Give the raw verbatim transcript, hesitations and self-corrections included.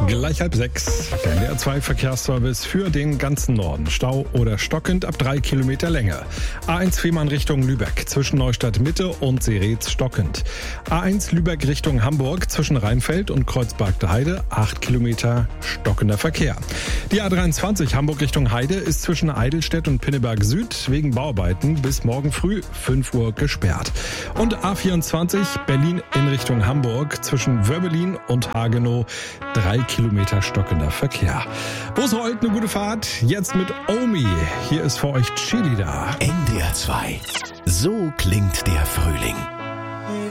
Gleich halb sechs. Der N D R zwei Verkehrsservice für den ganzen Norden. Stau oder stockend ab drei Kilometer Länge. A eins Fehmarn Richtung Lübeck zwischen Neustadt Mitte und Seretz stockend. A eins Lübeck Richtung Hamburg zwischen Rheinfeld und Kreuzberg der Heide acht Kilometer stockender Verkehr. Die A dreiundzwanzig Hamburg Richtung Heide ist zwischen Eidelstedt und Pinneberg Süd wegen Bauarbeiten bis morgen früh fünf Uhr gesperrt. Und A vierundzwanzig Berlin in Richtung Hamburg zwischen Wörbelin und Hagenow drei Kilometer stockender Verkehr. Wo ist heute eine gute Fahrt? Jetzt mit Omi. Hier ist für euch Chili da. N D R zwei. So klingt der Frühling.